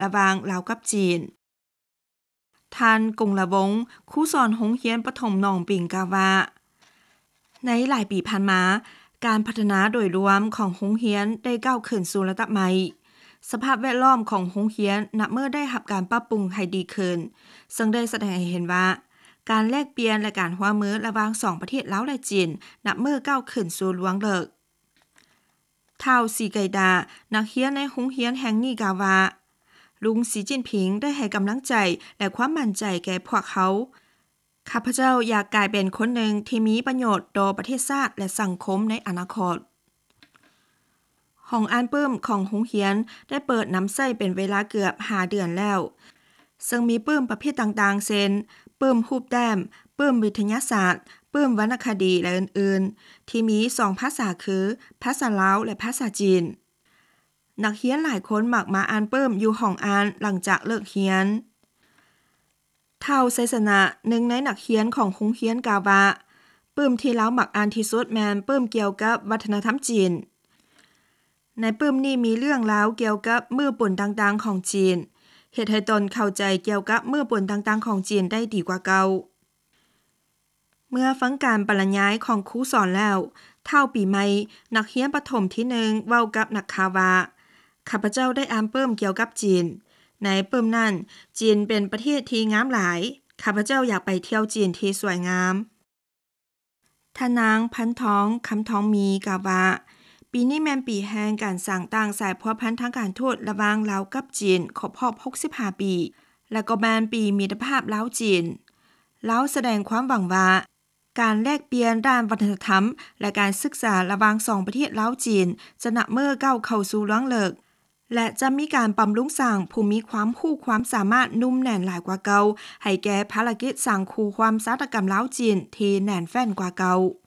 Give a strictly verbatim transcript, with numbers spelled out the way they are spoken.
ระหว่างลาวกับจีนท่านกงละวงครูสอนโรงเรียนประถมหนองปิงกล่าวว่าในหลายปีผ่านมาการพัฒนาโดยรวมของโรงเรียนได้ก้าวขึ้นสู่ระดับใหม่สภาพแวดล้อมของโรงเรียนนับเมื่อได้รับการปรับปรุงให้ดีขึ้นซึ่งได้แสดงให้เห็นว่าการแลกเปลี่ยนและการร่วมมือระหว่างสองประเทศลาวและจีนนับเมื่อก้าวขึ้นสู่ล่วงเลิกท้าวสีไกดานักเรียนในโรงเรียนแห่งนี้กล่าวว่าลุงสีจิ้นผิงได้ให้กำลังใจและความมั่นใจแก่พวกเขาข้าพเจ้าอยากกลายเป็นคนหนึ่งที่มีประโยชน์ต่อประเทศชาติและสังคมในอนาคตห้องอ่านปื้มของโรงเรียนได้เปิดน้ำใช้เป็นเวลาเกือบห้าเดือนแล้วซึ่งมีปื้มประเภทต่างๆเช่นปื้มรูปแต้มปื้มวิทยาศาสตร์ปื้มวรรณคดีและอื่นๆที่มีสองภาษาคือภาษาลาวและภาษาจีนนักเรียนหลายคนมักมาอ่านปื้มอยู่ห้องอ่านหลังจากเลิกเรียนท้าวไซสนะหนึ่งในนักเรียนของโรงเรียนกล่าวว่าปื้มที่ลาวมักอ่านที่สุดแม่นปื้มเกี่ยวกับวัฒนธรรมจีนในปื้มนี้มีเรื่องราวเกี่ยวกับมือปืนต่างๆของจีนเฮ็ดให้ตนเข้าใจเกี่ยวกับมือปืนต่างๆของจีนได้ดีกว่าเก่าเมื่อฟังการบรรยายของครูสอนแล้วท้าวปีใหม่นักเรียนประถมที่หนึ่งเว้ากับนักข่าวว่าข้าพเจ้าได้อ่านปื้มเกี่ยวกับจีนในปื้มนั้นจีนเป็นประเทศที่งามหลายข้าพเจ้าอยากไปเที่ยวจีนที่สวยงามท่านางพันทองคำทองมีกล่าวว่าปีนี้แม่นปีแห่งการสร้างต่างสายพัวพันธ์ทางการทูตระหว่างลาวกับจีนครบรอบหกสิบห้าปีและก็แม่นปีมิตรภาพลาวจีนลาวแสดงความหวังว่าการแลกเปลี่ยนด้านวัฒนธรรมและการศึกษาระหว่างสองประเทศลาวจีนจะนับเมื่อก้าวเข้าสู่ล่วงเลิกและจะมีการบำรุงสร้างผู้มีความรู้ความสามารถนุ่มแน่นหลายกว่าเก่าให้แก่ภารกิจสร้างคู่ความสาธกรรมลาวจีนที่แน่นแฟ้นกว่าเก่า